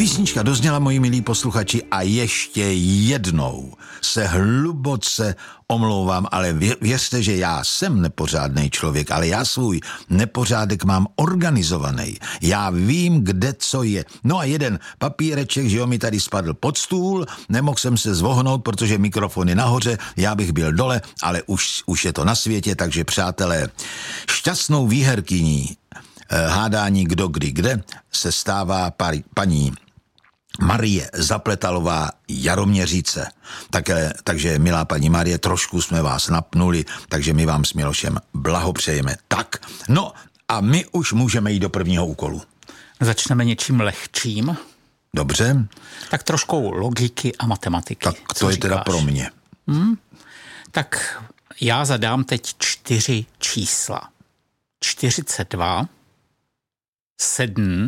Písnička dozněla, moji milí posluchači, a ještě jednou se hluboce omlouvám, ale věřte, že já jsem nepořádnej člověk, ale já svůj nepořádek mám organizovaný. Já vím, kde co je. No a jeden papíreček, že jo, mi tady spadl pod stůl, nemohl jsem se zvohnout, protože mikrofon je nahoře, já bych byl dole, ale už je to na světě, takže přátelé, šťastnou výherkyní hádání kdo kdy kde se stává paní Marie Zapletalová Jaroměřice. Takže milá paní Marie, trošku jsme vás napnuli, takže my vám s Milošem blahopřejeme. Tak, no a my už můžeme jít do prvního úkolu. Začneme něčím lehčím. Dobře. Tak troškou logiky a matematiky. Tak to je teda pro mě. Tak já zadám teď 4 čísla. 42, 7,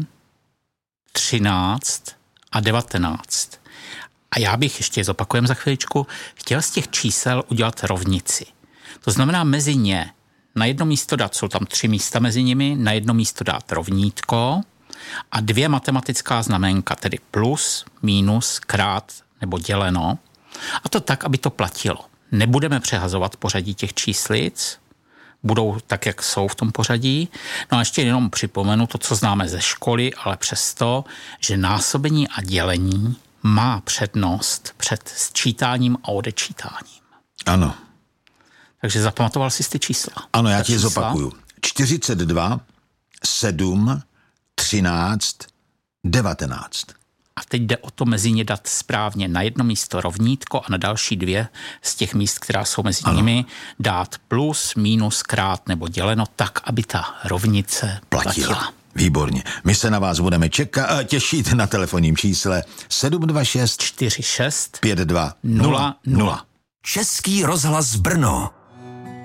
13 a 19. A já bych, ještě zopakujem za chviličku, chtěl z těch čísel udělat rovnici. To znamená mezi ně na jedno místo dát, jsou tam 3 místa mezi nimi, na jedno místo dát rovnítko a 2 matematická znaménka, tedy plus, mínus, krát nebo děleno. A to tak, aby to platilo. Nebudeme přehazovat pořadí těch číslic, budou tak, jak jsou v tom pořadí. No a ještě jenom připomenu to, co známe ze školy, ale přesto, že násobení a dělení má přednost před sčítáním a odečítáním. Ano. Takže zapamatoval jsi ty čísla? Ano, já ti zopakuju. 42, 7, 13, 19. A teď jde o to mezi ně dát správně na jedno místo rovnítko a na další 2 z těch míst, která jsou mezi nimi, dát plus, mínus, krát nebo děleno tak, aby ta rovnice platila. Výborně. My se na vás budeme těšit na telefonním čísle 726 46 52 00. Český rozhlas Brno.